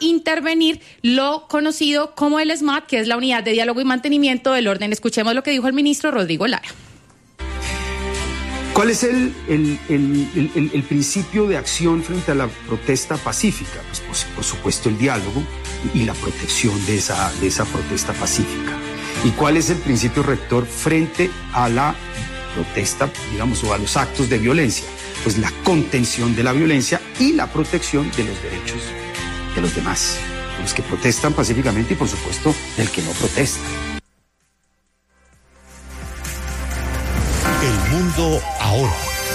intervenir lo conocido como el SMAT, que es la Unidad de Diálogo y Mantenimiento del Orden. Escuchemos lo que dijo el ministro Rodrigo Lara. ¿Cuál es el principio de acción frente a la protesta pacífica? Pues, por supuesto, el diálogo y la protección de esa protesta pacífica. ¿Y cuál es el principio rector frente a la protesta, digamos, o a los actos de violencia? Pues la contención de la violencia y la protección de los derechos de los demás, de los que protestan pacíficamente y, por supuesto, del que no protesta. El mundo ahora.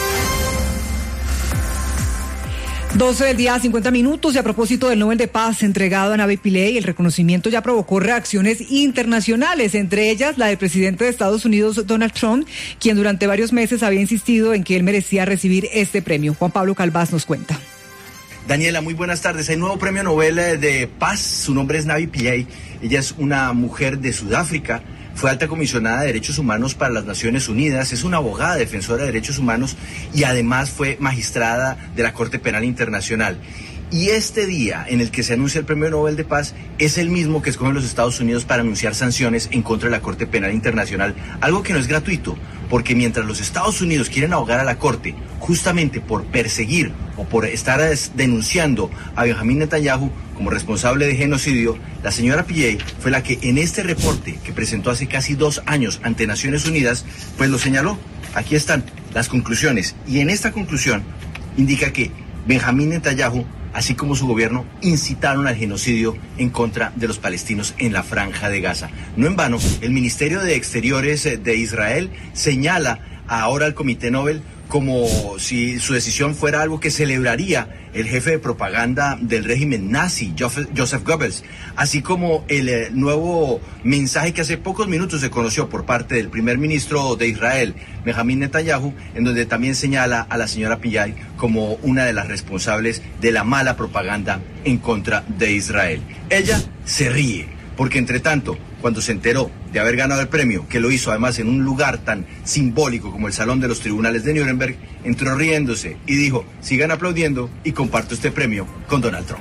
12 del día, 50 minutos, y a propósito del Nobel de Paz entregado a Nabih Pillay, el reconocimiento ya provocó reacciones internacionales, entre ellas la del presidente de Estados Unidos, Donald Trump, quien durante varios meses había insistido en que él merecía recibir este premio. Juan Pablo Calvás nos cuenta. Daniela, muy buenas tardes. Hay nuevo premio Nobel de Paz, su nombre es Nabih Pillay, ella es una mujer de Sudáfrica. Fue alta comisionada de Derechos Humanos para las Naciones Unidas, es una abogada defensora de derechos humanos y además fue magistrada de la Corte Penal Internacional. Y este día en el que se anuncia el Premio Nobel de Paz es el mismo que escogen los Estados Unidos para anunciar sanciones en contra de la Corte Penal Internacional, algo que no es gratuito, porque mientras los Estados Unidos quieren ahogar a la Corte justamente por perseguir o por estar denunciando a Benjamín Netanyahu como responsable de genocidio, la señora Pillay fue la que en este reporte que presentó hace casi 2 años ante Naciones Unidas, pues lo señaló. Aquí están las conclusiones, y en esta conclusión indica que Benjamín Netanyahu, así como su gobierno, incitaron al genocidio en contra de los palestinos en la Franja de Gaza. No en vano, el Ministerio de Exteriores de Israel señala ahora al Comité Nobel como si su decisión fuera algo que celebraría el jefe de propaganda del régimen nazi, Joseph Goebbels, así como el nuevo mensaje que hace pocos minutos se conoció por parte del primer ministro de Israel, Benjamín Netanyahu, en donde también señala a la señora Pillay como una de las responsables de la mala propaganda en contra de Israel. Ella se ríe, porque entre tanto, cuando se enteró de haber ganado el premio, que lo hizo además en un lugar tan simbólico como el Salón de los Tribunales de Nuremberg, entró riéndose y dijo: sigan aplaudiendo y comparto este premio con Donald Trump.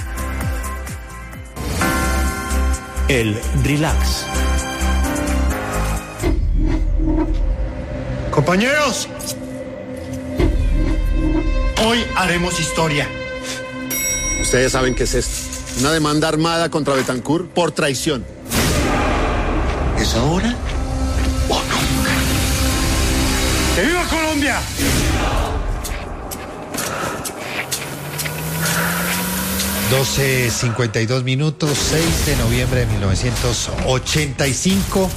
El relax. Compañeros, hoy haremos historia. Ustedes saben qué es esto. Una demanda armada contra Betancourt por traición. ¿Es ahora o nunca? ¡Que viva Colombia! $12:52, 6 de noviembre de 1985.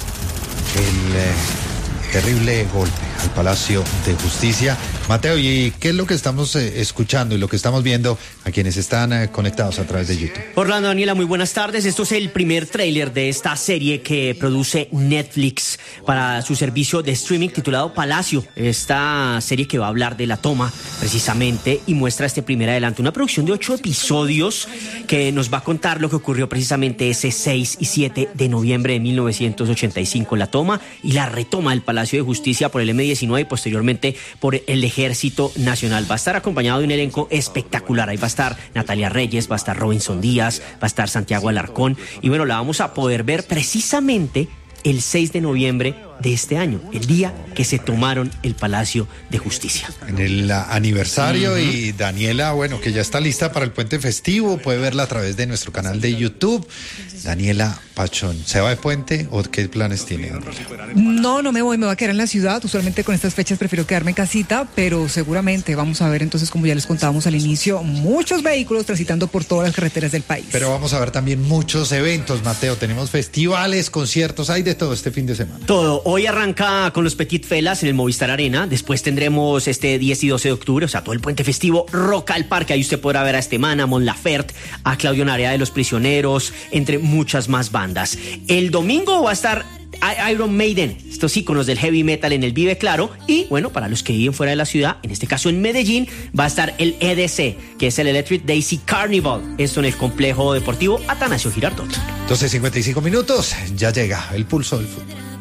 El terrible golpe al Palacio de Justicia. Mateo, ¿y qué es lo que estamos escuchando y lo que estamos viendo a quienes están conectados a través de YouTube? Orlando, Daniela, muy buenas tardes. Esto es el primer tráiler de esta serie que produce Netflix para su servicio de streaming titulado Palacio. Esta serie que va a hablar de la toma, precisamente, y muestra este primer adelanto. Una producción de 8 episodios que nos va a contar lo que ocurrió precisamente ese 6 y 7 de noviembre de 1985. La toma y la retoma del Palacio de Justicia por el M-19 y posteriormente por el Ejército Nacional. Va a estar acompañado de un elenco espectacular. Ahí va a estar Natalia Reyes, va a estar Robinson Díaz, va a estar Santiago Alarcón. Y bueno, la vamos a poder ver precisamente el 6 de noviembre de este año, el día que se tomaron el Palacio de Justicia. En el aniversario, y Daniela, bueno, que ya está lista para el puente festivo, puede verla a través de nuestro canal de YouTube. Daniela Pachón, ¿se va de puente o qué planes tiene? No me voy a quedar en la ciudad. Usualmente con estas fechas prefiero quedarme en casita, pero seguramente vamos a ver entonces, como ya les contábamos al inicio, muchos vehículos transitando por todas las carreteras del país. Pero vamos a ver también muchos eventos, Mateo. Tenemos festivales, conciertos, hay de todo este fin de semana. Todo. Hoy arranca con los Petit Felas en el Movistar Arena. Después tendremos este 10 y 12 de octubre, o sea, todo el puente festivo, Rock al Parque. Ahí usted podrá ver a Esteban, a Mon Laferte, a Claudio Narea de Los Prisioneros, entre muchas más bandas. El domingo va a estar Iron Maiden, estos íconos del heavy metal en el Vive Claro. Y bueno, para los que viven fuera de la ciudad, en este caso en Medellín, va a estar el EDC, que es el Electric Daisy Carnival. Esto en el complejo deportivo Atanasio Girardot. 12:55, ya llega el pulso del fútbol.